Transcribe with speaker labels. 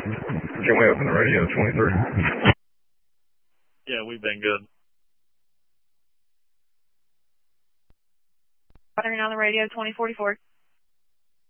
Speaker 1: Can we open the radio 23?
Speaker 2: Yeah, we've been good.
Speaker 3: Buttering on the radio 2044.